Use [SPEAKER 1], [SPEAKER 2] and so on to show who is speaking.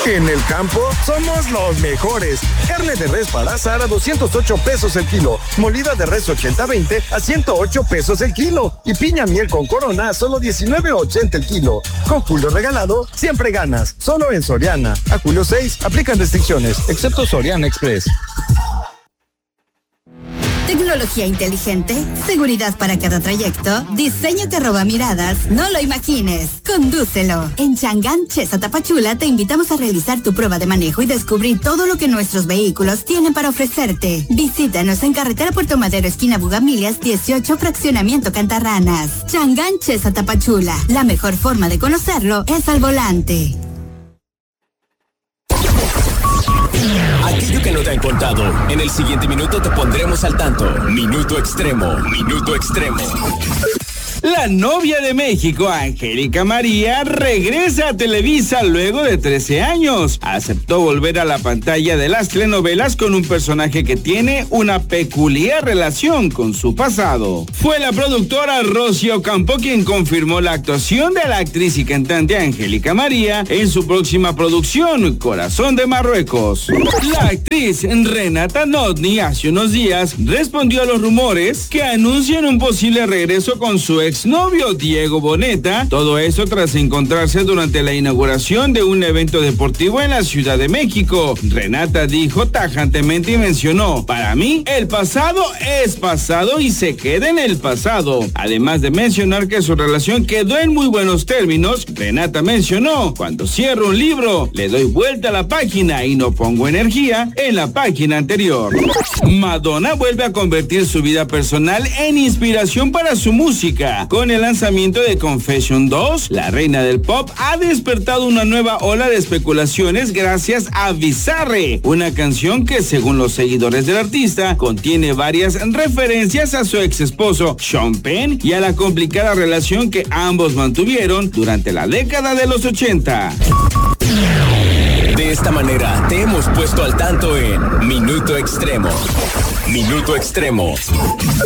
[SPEAKER 1] En el campo somos los mejores. Carne de res para asar a 208 pesos el kilo. Molida de res 80-20 a 108 pesos el kilo. Y piña miel con corona a solo 19.80 el kilo. Con Julio regalado, siempre ganas. Solo en Soriana. A julio 6, aplican restricciones, excepto Soriana Express.
[SPEAKER 2] Tecnología inteligente, seguridad para cada trayecto, diseño que roba miradas, no lo imagines, condúcelo. En Chang'an, Chesa Tapachula te invitamos a realizar tu prueba de manejo y descubrir todo lo que nuestros vehículos tienen para ofrecerte. Visítanos en carretera Puerto Madero, esquina Bugambilias, 18, fraccionamiento Cantarranas. Chang'an, Chesa Tapachula, la mejor forma de conocerlo es al volante.
[SPEAKER 3] Aquello que no te han contado, en el siguiente minuto te pondremos al tanto. Minuto Extremo, Minuto Extremo.
[SPEAKER 4] La novia de México, Angélica María, regresa a Televisa luego de 13 años. Aceptó volver a la pantalla de las telenovelas con un personaje que tiene una peculiar relación con su pasado. Fue la productora Rosy Ocampo quien confirmó la actuación de la actriz y cantante Angélica María en su próxima producción, Corazón de Marruecos. La actriz Renata Notni hace unos días respondió a los rumores que anuncian un posible regreso con su exnovio Diego Boneta, todo eso tras encontrarse durante la inauguración de un evento deportivo en la Ciudad de México. Renata dijo tajantemente y mencionó: para mí, el pasado es pasado y se queda en el pasado. Además de mencionar que su relación quedó en muy buenos términos, Renata mencionó: cuando cierro un libro, le doy vuelta a la página y no pongo energía en la página anterior. Madonna vuelve a convertir su vida personal en inspiración para su música. Con el lanzamiento de Confession 2, la reina del pop ha despertado una nueva ola de especulaciones gracias a Bizarre, una canción que, según los seguidores del artista, contiene varias referencias a su ex esposo Sean Penn y a la complicada relación que ambos mantuvieron durante la década de los 80.
[SPEAKER 3] De esta manera te hemos puesto al tanto en Minuto Extremo. Minuto Extremo.